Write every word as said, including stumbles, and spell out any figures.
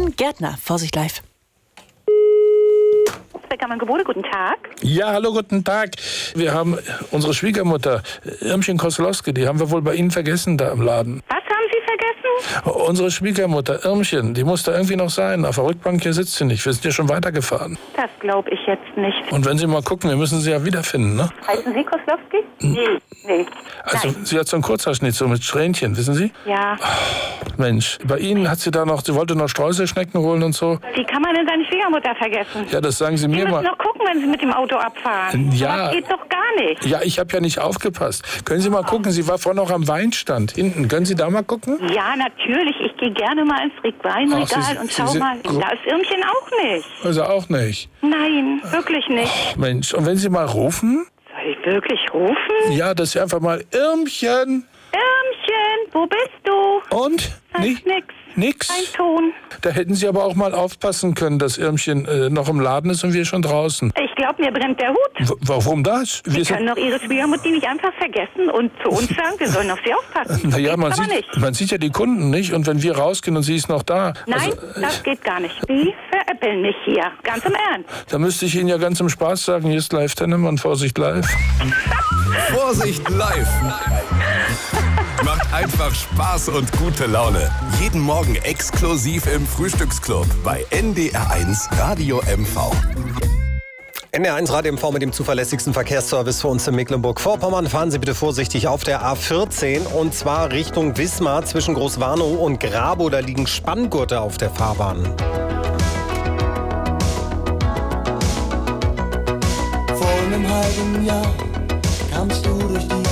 Sven Gärtner, Vorsicht live. Beckermann Gebote, guten Tag. Ja, hallo, guten Tag. Wir haben unsere Schwiegermutter, Irmchen Koslowski, die haben wir wohl bei Ihnen vergessen da im Laden. Was haben Sie vergessen? Unsere Schwiegermutter, Irmchen, die muss da irgendwie noch sein. Auf der Rückbank hier sitzt sie nicht. Wir sind ja schon weitergefahren. Das glaube ich jetzt nicht. Und wenn Sie mal gucken, wir müssen sie ja wiederfinden, ne? Heißen Sie Koslowski? Nee, nee. Also, Nein. sie hat so einen Kurzhaarschnitt, so mit Strähnchen, wissen Sie? Ja. Mensch, bei Ihnen hat sie da noch, sie wollte noch Streuselschnecken holen und so. Wie kann man denn seine Schwiegermutter vergessen? Ja, das sagen Sie Sie mir müssen mal. noch gucken, wenn Sie mit dem Auto abfahren. Ja. Das geht doch gar nicht. Ja, ich habe ja nicht aufgepasst. Können Sie mal gucken, sie war vorhin noch am Weinstand hinten. Können Sie da mal gucken? Ja, natürlich. Ich gehe gerne mal ins Weinregal Ach, Sie- und Sie schau sind mal. gro- Da ist Irmchen auch nicht. Also auch nicht. Nein, wirklich nicht. Mensch, und wenn Sie mal rufen? Soll ich wirklich rufen? Ja, dass Sie einfach mal Irmchen Irmchen, wo bist du? und? Da Nee, ist nix. nix? Kein Ton. Da hätten Sie aber auch mal aufpassen können, dass Irmchen äh, noch im Laden ist und wir schon draußen. Ich glaube, mir brennt der Hut. W warum das? Sie Wir können doch Ihre Schwiegermutter nicht einfach vergessen und zu uns sagen, wir sollen auf sie aufpassen. naja, Geht's man aber sieht, nicht. man sieht ja die Kunden nicht und wenn wir rausgehen und sie ist noch da, Nein, also, das geht gar nicht. Sie veräppeln mich hier. Ganz im Ernst. da müsste ich Ihnen ja ganz im Spaß sagen, hier ist live Tennemann, Vorsicht live. Vorsicht live. Macht einfach Spaß und gute Laune. Jeden Morgen exklusiv im Frühstücksclub bei N D R eins Radio M V. N D R eins Radio M V mit dem zuverlässigsten Verkehrsservice für uns in Mecklenburg-Vorpommern. Fahren Sie bitte vorsichtig auf der A vierzehn und zwar Richtung Wismar zwischen Großwarnow und Grabow. Da liegen Spanngurte auf der Fahrbahn. Vor einem halben Jahr kamst du durch die